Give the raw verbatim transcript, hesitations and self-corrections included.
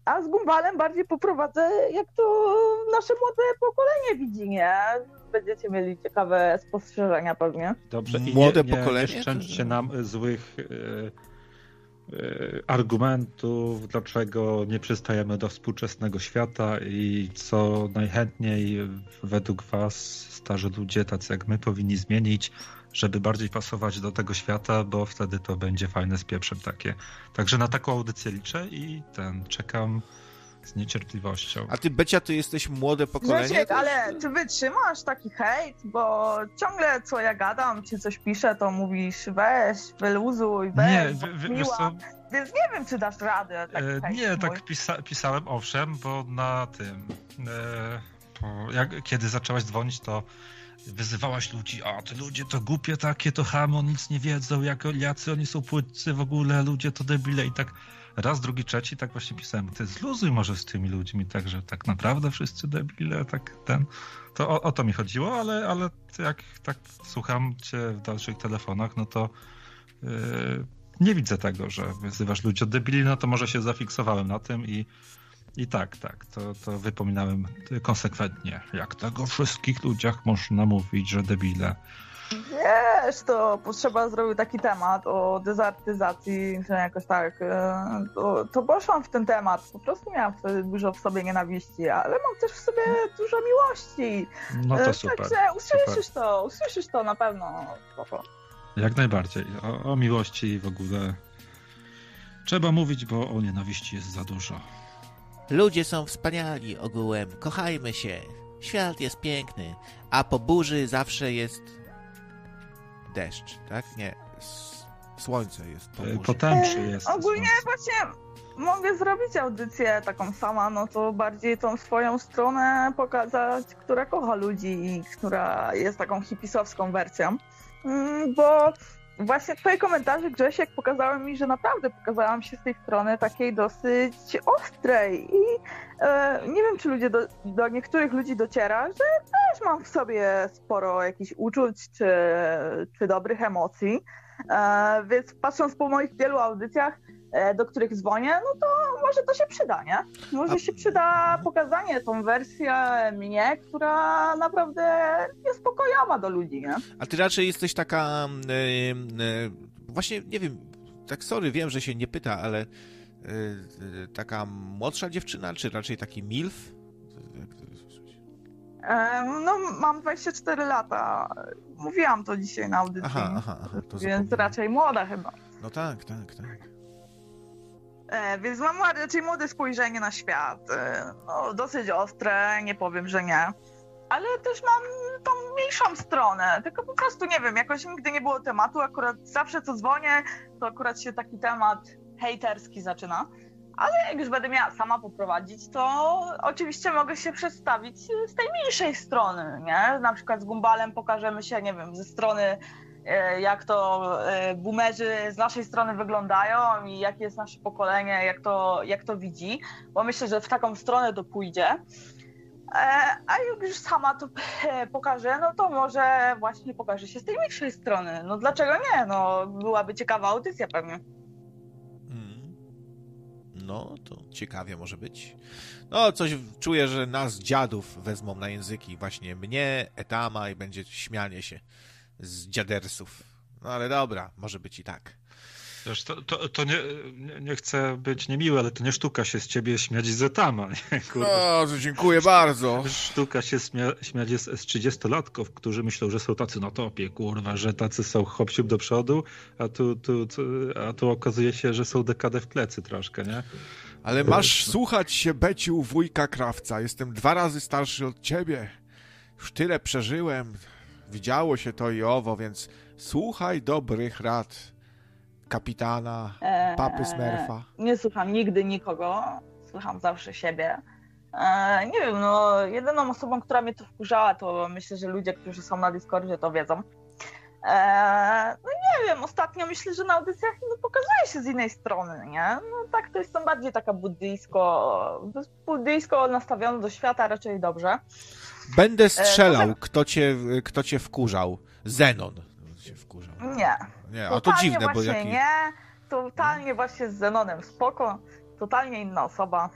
A z Gumbalem bardziej poprowadzę, jak to nasze młode pokolenie widzi, nie? Będziecie mieli ciekawe spostrzeżenia pewnie. Dobrze, i Młode nie, nie, pokolenie? nie szczęście nam złych e, e, argumentów, dlaczego nie przystajemy do współczesnego świata i co najchętniej według was, starzy ludzie, tacy jak my, powinni zmienić, żeby bardziej pasować do tego świata, bo wtedy to będzie fajne z pieprzem takie. Także na taką audycję liczę i ten, czekam z niecierpliwością. A ty, Becia, to jesteś młode pokolenie? Grzesiek, ale czy wytrzymasz taki hejt? Bo ciągle co ja gadam, czy coś piszę, to mówisz weź, wyluzuj, weź, Nie, wy, wy, wiesz co? Więc nie wiem, czy dasz radę. Taki E, hejt nie, mój. tak pisa, pisałem, owszem, bo na tym, e, po, jak, kiedy zaczęłaś dzwonić, to wyzywałaś ludzi, a te ludzie to głupie takie, to chamy, oni nic nie wiedzą, jak, jacy oni są płytcy w ogóle, ludzie to debile i tak raz, drugi, trzeci, tak właśnie pisałem, ty zluzuj może z tymi ludźmi, tak, że tak naprawdę wszyscy debile, tak ten, to o, o to mi chodziło, ale, ale jak tak słucham cię w dalszych telefonach, no to yy, nie widzę tego, że wyzywasz ludzi od debili, no to może się zafiksowałem na tym i I tak, tak, to, to wypominałem konsekwentnie. Jak tego wszystkich ludziach można mówić, że debile. Wiesz, to potrzeba zrobić taki temat o dezartyzacji, że jakoś tak, to, to poszłam w ten temat. Po prostu miałam wtedy dużo w sobie nienawiści, ale mam też w sobie dużo miłości. No to super. Także usłyszysz super. to, usłyszysz to na pewno. Jak najbardziej. O, o miłości w ogóle trzeba mówić, bo o nienawiści jest za dużo. Ludzie są wspaniali ogółem, kochajmy się, świat jest piękny, a po burzy zawsze jest deszcz, tak? Nie, S- słońce jest po burzy. Po tęczy jest. Ogólnie właśnie mogę zrobić audycję taką sama, no to bardziej tą swoją stronę pokazać, która kocha ludzi i która jest taką hipisowską wersją, bo właśnie twoje komentarze, Grzesiek, pokazały mi, że naprawdę pokazałam się z tej strony takiej dosyć ostrej i e, nie wiem, czy ludzie do, do niektórych ludzi dociera, że też mam w sobie sporo jakichś uczuć czy, czy dobrych emocji, e, więc patrząc po moich wielu audycjach, e, do których dzwonię, no to może to się przyda, nie? Może A... się przyda pokazanie tą wersję mnie, która naprawdę jest pokojowa do ludzi, nie? A ty raczej jesteś taka yy, yy, właśnie, nie wiem, tak sorry, wiem, że się nie pyta, ale yy, taka młodsza dziewczyna, czy raczej taki milf? No, mam dwadzieścia cztery lata. Mówiłam to dzisiaj na audycji. Aha, aha, aha, to więc zapomniałem. raczej młoda chyba. No tak, tak, tak. E, więc mam raczej młode spojrzenie na świat. E, no, dosyć ostre, nie powiem, że nie. Ale też mam tą mniejszą stronę. Tylko po prostu nie wiem, jakoś nigdy nie było tematu. Akurat zawsze co dzwonię, to akurat się taki temat hejterski zaczyna. Ale jak już będę miała sama poprowadzić, to oczywiście mogę się przedstawić z tej mniejszej strony, nie? Na przykład z Gumbalem pokażemy się, nie wiem, ze strony jak to boomerzy z naszej strony wyglądają i jakie jest nasze pokolenie, jak to, jak to widzi, bo myślę, że w taką stronę to pójdzie. A jak już sama to pokażę, no to może właśnie pokaże się z tej mniejszej strony. No dlaczego nie? No byłaby ciekawa audycja pewnie. No, to ciekawie może być. No, coś czuję, że nas dziadów wezmą na języki. Właśnie mnie, Etama i będzie śmianie się z dziadersów. No ale dobra, może być i tak. Wiesz, to, to, to nie, nie, nie chcę być niemiły, ale to nie sztuka się z ciebie śmiać z Etama. Nie? No, dziękuję bardzo. Sztuka się śmia, śmiać z, z trzydziestolatków, którzy myślą, że są tacy na topie, kurwa, że tacy są hop-siup do przodu, a tu, tu, tu, a tu okazuje się, że są dekadę w plecy troszkę, nie? Ale masz słuchać się, Beciu, wujka Krawca. Jestem dwa razy starszy od ciebie. Już tyle przeżyłem. Widziało się to i owo, więc słuchaj dobrych rad kapitana, papy Smurfa. Eee, nie słucham nigdy nikogo, słucham zawsze siebie. Eee, nie wiem, no jedyną osobą, która mnie to wkurzała, to myślę, że ludzie, którzy są na Discordzie, to wiedzą. Eee, no nie wiem, ostatnio myślę, że na audycjach no, pokazuje się z innej strony, nie? No tak, to jestem bardziej taka buddyjsko, buddyjsko nastawiona do świata, raczej dobrze. Będę strzelał, kto cię, kto cię wkurzał. Zenon cię wkurzał. Nie. Nie, a to dziwne, bo właśnie jaki... nie, totalnie właśnie z Zenonem spoko, totalnie inna osoba.